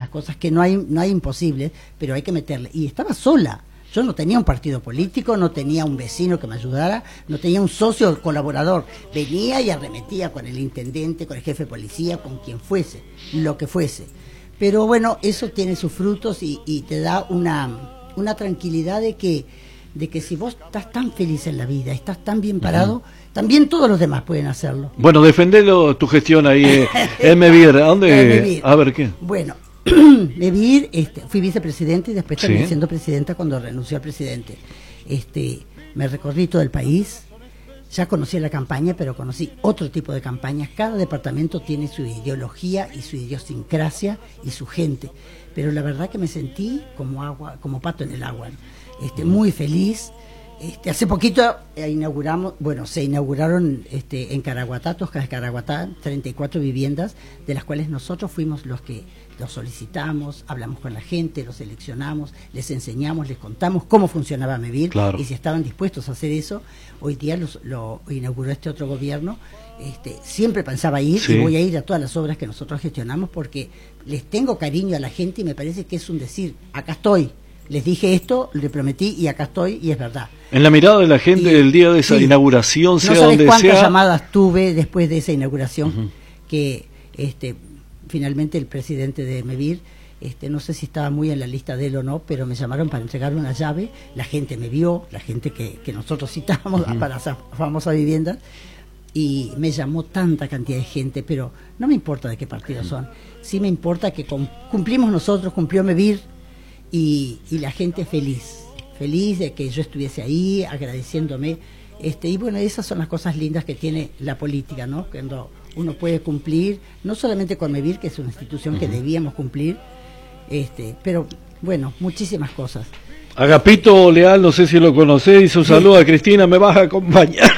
las cosas que no hay imposibles, pero hay que meterle. Y estaba sola. Yo no tenía un partido político, no tenía un vecino que me ayudara, no tenía un socio colaborador. Venía y arremetía con el intendente, con el jefe de policía, con quien fuese, lo que fuese. Pero bueno, eso tiene sus frutos y te da una tranquilidad de que si vos estás tan feliz en la vida, estás tan bien parado, también todos los demás pueden hacerlo. Bueno, defendelo tu gestión ahí en Mevir. ¿A dónde? A ver, ¿qué? Bueno, Mevir, fui vicepresidente y después terminé siendo presidenta cuando renunció al presidente. Me recorrí todo el país, ya conocí la campaña, pero conocí otro tipo de campañas. Cada departamento tiene su ideología y su idiosincrasia y su gente, pero la verdad que me sentí como pato en el agua, ¿no? Muy feliz. Hace poquito se inauguraron en Caraguatá, Tosca de Caraguatá, 34 viviendas, de las cuales nosotros fuimos los que los solicitamos, hablamos con la gente, los seleccionamos, les enseñamos, les contamos cómo funcionaba Mevir, claro, y si estaban dispuestos a hacer eso. Hoy día lo inauguró este otro gobierno. Siempre pensaba ir, y voy a ir a todas las obras que nosotros gestionamos porque les tengo cariño a la gente y me parece que es un decir, acá estoy. Les dije esto, le prometí y acá estoy y es verdad. En la mirada de la gente el día de esa inauguración, sea donde sea. No sabes cuántas llamadas tuve después de esa inauguración, que finalmente el presidente de Mevir, no sé si estaba muy en la lista de él o no, pero me llamaron para entregarle una llave. La gente me vio, la gente que nosotros citábamos para esa famosa vivienda, y me llamó tanta cantidad de gente, pero no me importa de qué partido son. Sí me importa que cumplimos nosotros, cumplió Mevir. Y la gente feliz de que yo estuviese ahí, agradeciéndome, y bueno, esas son las cosas lindas que tiene la política, ¿no? Cuando uno puede cumplir, no solamente con Mevir, que es una institución que debíamos cumplir, pero bueno, muchísimas cosas. Agapito Leal, no sé si lo conocés, hizo un saludo a Cristina, ¿me vas a acompañar?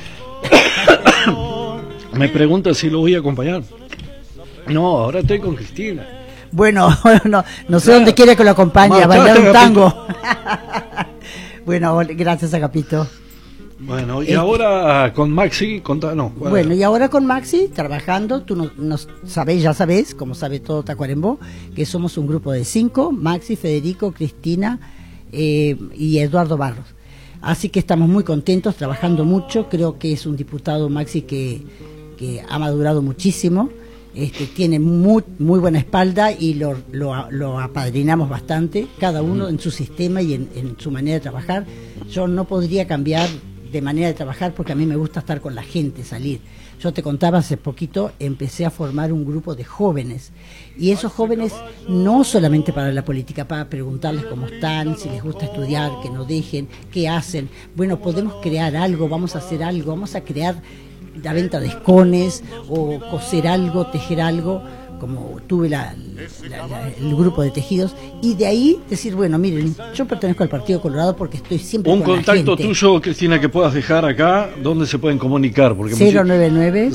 Me pregunta si lo voy a acompañar. No, ahora estoy con Cristina. Bueno, no sé dónde quiere que lo acompañe, a bailar un tango. Bueno, gracias, Agapito. Bueno, y ahora con Maxi, contanos. Bueno, y ahora con Maxi, trabajando, tú ya sabés, como sabe todo Tacuarembó, que somos un grupo de 5, Maxi, Federico, Cristina y Eduardo Barros. Así que estamos muy contentos, trabajando mucho. Creo que es un diputado, Maxi, que ha madurado muchísimo. Tiene muy buena espalda y lo apadrinamos bastante, cada uno en su sistema y en su manera de trabajar. Yo no podría cambiar de manera de trabajar porque a mí me gusta estar con la gente, salir. Yo te contaba hace poquito, empecé a formar un grupo de jóvenes, y esos jóvenes no solamente para la política, para preguntarles cómo están, si les gusta estudiar, que no dejen, qué hacen. Bueno, podemos crear algo, vamos a hacer algo, vamos a crear la venta de escones o coser algo, tejer algo, como tuve el grupo de tejidos, y de ahí decir, bueno, miren, yo pertenezco al Partido Colorado porque estoy siempre con la gente. Un contacto tuyo, Cristina, que puedas dejar acá, ¿dónde se pueden comunicar? Porque 099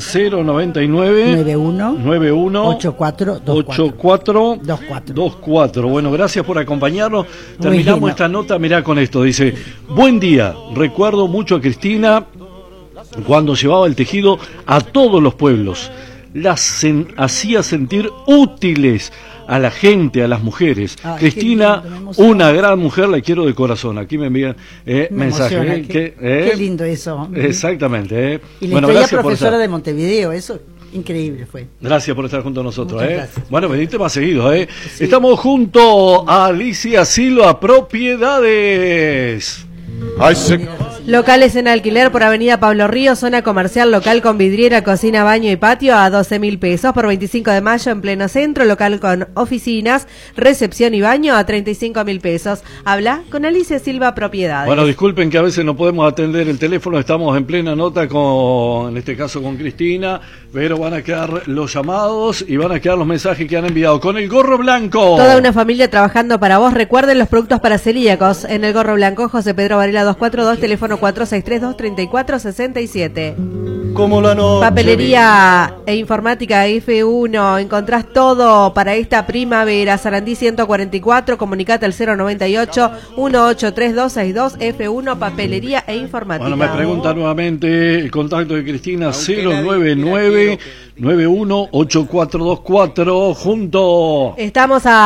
91 8424. Bueno, gracias por acompañarnos. Terminamos esta nota, mirá con esto, dice: buen día, recuerdo mucho a Cristina cuando llevaba el tejido a todos los pueblos, las hacía sentir útiles a la gente, a las mujeres. Cristina, una gran mujer, la quiero de corazón. Aquí me envían mensajes. Qué lindo eso. Exactamente. Y la historia profesora de Montevideo, eso increíble fue. Gracias por estar junto a nosotros. Gracias. Bueno, venite más seguido. Sí. Estamos junto a Alicia Silva, Propiedades. Locales en alquiler por Avenida Pablo Ríos, zona comercial, local con vidriera, cocina, baño y patio a 12.000 pesos. Por 25 de mayo en pleno centro, local con oficinas, recepción y baño a 35.000 pesos. Habla con Alicia Silva, Propiedades. Bueno, disculpen que a veces no podemos atender el teléfono, estamos en plena nota en este caso con Cristina, pero van a quedar los llamados y van a quedar los mensajes que han enviado con el Gorro Blanco. Toda una familia trabajando para vos. Recuerden los productos para celíacos en el Gorro Blanco, José Pedro Varela 242, teléfono 4632-3467. Como la noche. Papelería e informática F1, encontrás todo para esta primavera. Sarandí 144, comunicate al 098-183262, F1, papelería e informática. Bueno, me pregunta nuevamente el contacto de Cristina, 099-918424, junto. Estamos a